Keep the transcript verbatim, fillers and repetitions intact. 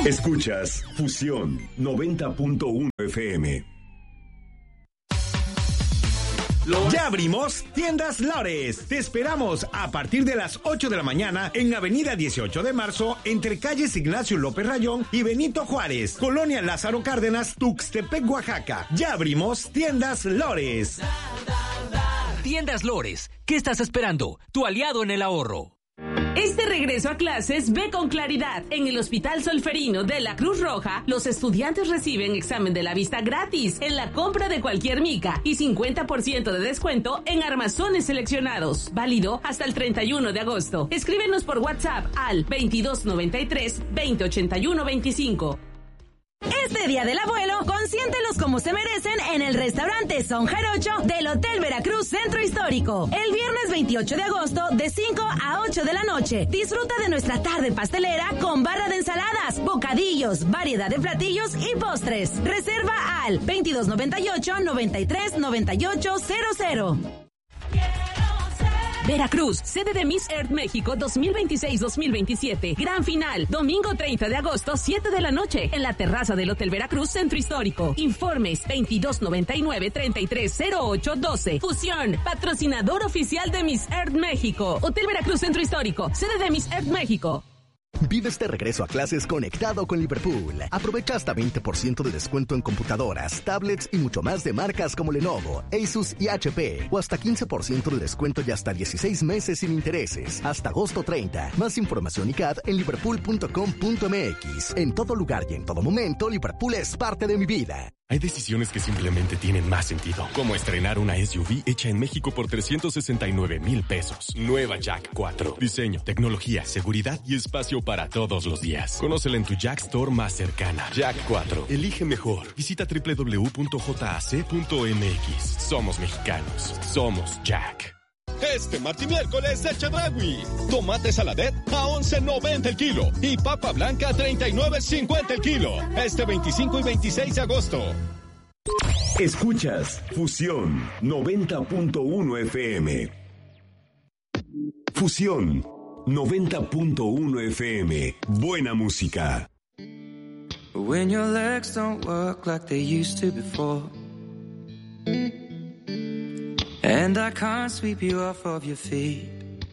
Escuchas Fusión noventa punto uno F M. Ya abrimos Tiendas Lores. Te esperamos a partir de las ocho de la mañana en Avenida dieciocho de marzo, entre calles Ignacio López Rayón y Benito Juárez, Colonia Lázaro Cárdenas, Tuxtepec, Oaxaca. Ya abrimos Tiendas Lores. Tiendas Lores, ¿qué estás esperando? Tu aliado en el ahorro. Este regreso a clases ve con claridad. En el Hospital Solferino de la Cruz Roja, los estudiantes reciben examen de la vista gratis en la compra de cualquier mica y cincuenta por ciento de descuento en armazones seleccionados. Válido hasta el treinta y uno de agosto. Escríbenos por WhatsApp al veintidós noventa y tres, veinte ochenta y uno veinticinco. Este Día del Abuelo, consiéntelos como se merecen en el restaurante Son Jarocho del Hotel Veracruz Centro Histórico. El viernes veintiocho de agosto, de cinco a ocho de la noche. Disfruta de nuestra tarde pastelera con barra de ensaladas, bocadillos, variedad de platillos y postres. Reserva al veintidós noventa y ocho, noventa y tres, noventa y ocho cero cero. Veracruz, sede de Miss Earth México dos mil veintiséis dos mil veintisiete. Gran final, domingo treinta de agosto, siete de la noche, en la terraza del Hotel Veracruz Centro Histórico. Informes veintidós noventa y nueve, treinta y tres cero ocho doce. Fusión, patrocinador oficial de Miss Earth México. Hotel Veracruz Centro Histórico, sede de Miss Earth México. Vive este regreso a clases conectado con Liverpool. Aprovecha hasta veinte por ciento de descuento en computadoras, tablets y mucho más de marcas como Lenovo, Asus y H P. O hasta quince por ciento de descuento y hasta dieciséis meses sin intereses. Hasta agosto treinta. Más información y C A D en liverpool punto com punto m x. En todo lugar y en todo momento, Liverpool es parte de mi vida. Hay decisiones que simplemente tienen más sentido, como estrenar una S U V hecha en México por trescientos sesenta y nueve mil pesos. Nueva Jack cuatro. Diseño, tecnología, seguridad y espacio para todos los días. Conócela en tu Jack Store más cercana. Jack cuatro. Elige mejor. Visita doble u doble u doble u punto jac punto m x. Somos mexicanos. Somos Jack. Este martes y miércoles el Chedraui. Tomate saladet a once noventa el kilo y papa blanca a treinta y nueve cincuenta el kilo. Este veinticinco y veintiséis de agosto. Escuchas Fusión noventa punto uno F M. Fusión noventa punto uno F M. Buena música. When your legs don't work like they used to before, and I can't sweep you off of your feet.